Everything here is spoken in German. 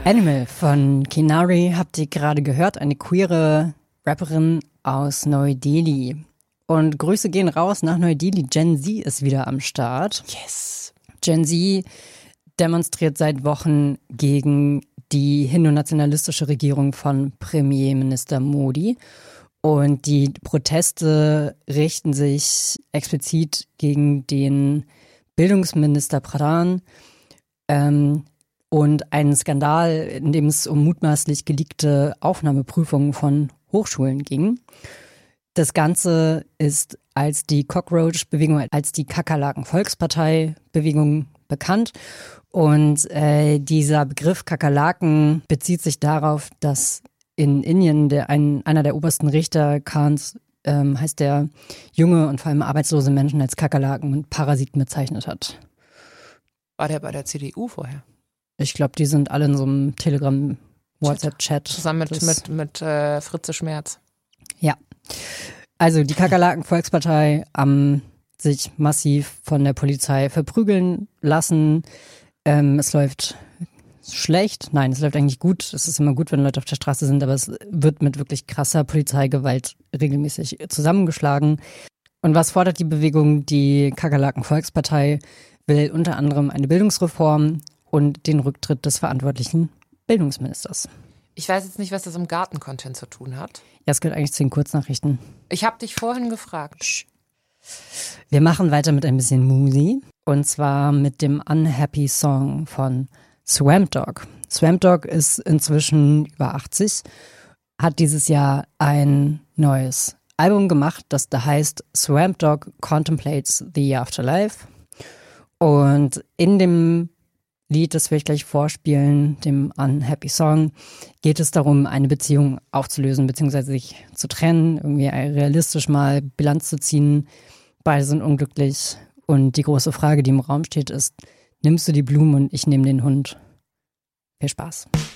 Animal von Kinari habt ihr gerade gehört, eine queere Rapperin aus Neu-Delhi. Und Grüße gehen raus nach Neu-Delhi. Gen Z ist wieder am Start. Yes. Gen Z demonstriert seit Wochen gegen die hindu-nationalistische Regierung von Premierminister Modi. Und die Proteste richten sich explizit gegen den Bildungsminister Pradhan und einen Skandal, in dem es um mutmaßlich geleakte Aufnahmeprüfungen von Hochschulen ging. Das Ganze ist als die Cockroach-Bewegung, als die Kakerlaken-Volkspartei-Bewegung bekannt. Und dieser Begriff Kakerlaken bezieht sich darauf, dass in Indien einer der obersten Richter, Khans, heißt der, junge und vor allem arbeitslose Menschen als Kakerlaken und Parasiten bezeichnet hat. War der bei der CDU vorher? Ich glaube, die sind alle in so einem Telegram-WhatsApp-Chat. Zusammen mit Fritze Schmerz. Ja. Also die Kakerlaken-Volkspartei haben sich massiv von der Polizei verprügeln lassen. Es läuft schlecht. Nein, es läuft eigentlich gut. Es ist immer gut, wenn Leute auf der Straße sind, aber es wird mit wirklich krasser Polizeigewalt regelmäßig zusammengeschlagen. Und was fordert die Bewegung? Die Kakerlaken-Volkspartei will unter anderem eine Bildungsreform und den Rücktritt des verantwortlichen Bildungsministers. Ich weiß jetzt nicht, was das im Garten-Content zu tun hat. Ja, es gehört eigentlich zu den Kurznachrichten. Ich habe dich vorhin gefragt. Wir machen weiter mit ein bisschen Musi. Und zwar mit dem Unhappy Song von Swamp Dogg. Swamp Dogg ist inzwischen über 80, hat dieses Jahr ein neues Album gemacht, das da heißt Swamp Dogg Contemplates the Afterlife. Und in dem Lied, das wir euch gleich vorspielen, dem Unhappy Song, geht es darum, eine Beziehung aufzulösen bzw. sich zu trennen, irgendwie realistisch mal Bilanz zu ziehen. Beide sind unglücklich und die große Frage, die im Raum steht, ist: Nimmst du die Blumen und ich nehme den Hund? Viel Spaß.